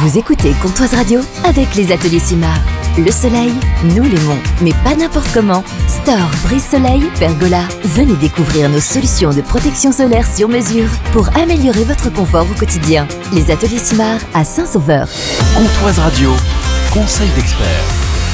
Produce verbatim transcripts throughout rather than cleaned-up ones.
Vous écoutez Comtoise Radio avec les ateliers Simard. Le soleil, nous l'aimons, mais pas n'importe comment. Store, brise-soleil, pergola. Venez découvrir nos solutions de protection solaire sur mesure pour améliorer votre confort au quotidien. Les ateliers Simard à Saint-Sauveur. Comtoise Radio, conseil d'experts.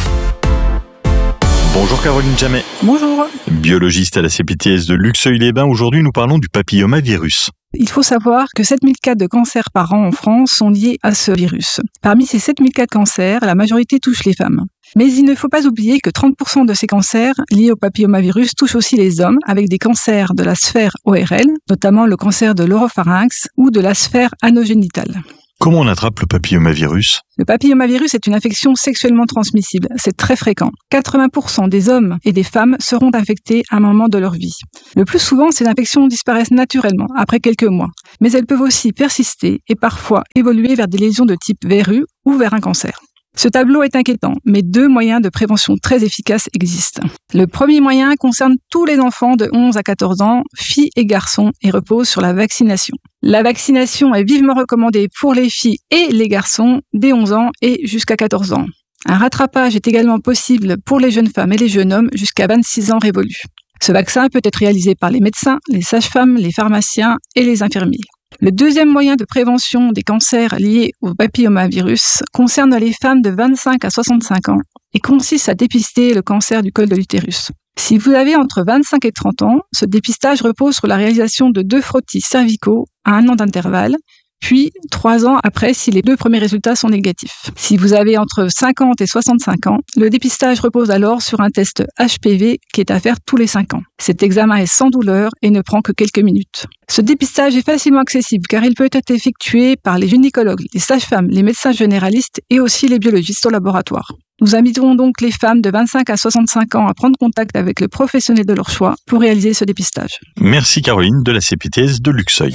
Bonjour Caroline Jamet. Bonjour. Biologiste à la C P T S de Luxeuil-les-Bains. Aujourd'hui, nous parlons du papillomavirus. Il faut savoir que sept mille cas de cancer par an en France sont liés à ce virus. Parmi ces sept mille cas de cancer, la majorité touche les femmes. Mais il ne faut pas oublier que trente pour cent de ces cancers liés au papillomavirus touchent aussi les hommes, avec des cancers de la sphère O R L, notamment le cancer de l'oropharynx ou de la sphère anogénitale. Comment on attrape le papillomavirus ? Le papillomavirus est une infection sexuellement transmissible. C'est très fréquent. quatre-vingts pour cent des hommes et des femmes seront infectés à un moment de leur vie. Le plus souvent, ces infections disparaissent naturellement, après quelques mois. Mais elles peuvent aussi persister et parfois évoluer vers des lésions de type verrue ou vers un cancer. Ce tableau est inquiétant, mais deux moyens de prévention très efficaces existent. Le premier moyen concerne tous les enfants de onze à quatorze ans, filles et garçons, et repose sur la vaccination. La vaccination est vivement recommandée pour les filles et les garçons dès onze ans et jusqu'à quatorze ans. Un rattrapage est également possible pour les jeunes femmes et les jeunes hommes jusqu'à vingt-six ans révolus. Ce vaccin peut être réalisé par les médecins, les sages-femmes, les pharmaciens et les infirmiers. Le deuxième moyen de prévention des cancers liés au papillomavirus concerne les femmes de vingt-cinq à soixante-cinq ans et consiste à dépister le cancer du col de l'utérus. Si vous avez entre vingt-cinq et trente ans, ce dépistage repose sur la réalisation de deux frottis cervicaux à un an d'intervalle, puis trois ans après si les deux premiers résultats sont négatifs. Si vous avez entre cinquante et soixante-cinq ans, le dépistage repose alors sur un test H P V qui est à faire tous les cinq ans. Cet examen est sans douleur et ne prend que quelques minutes. Ce dépistage est facilement accessible car il peut être effectué par les gynécologues, les sages-femmes, les médecins généralistes et aussi les biologistes au laboratoire. Nous inviterons donc les femmes de vingt-cinq à soixante-cinq ans à prendre contact avec le professionnel de leur choix pour réaliser ce dépistage. Merci Caroline de la C P T S de Luxeuil.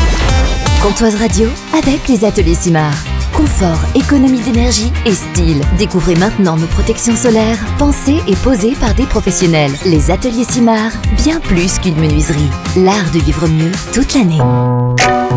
Comtoise Radio avec les ateliers Simard. Confort, économie d'énergie et style. Découvrez maintenant nos protections solaires, pensées et posées par des professionnels. Les ateliers Simard, bien plus qu'une menuiserie. L'art de vivre mieux toute l'année.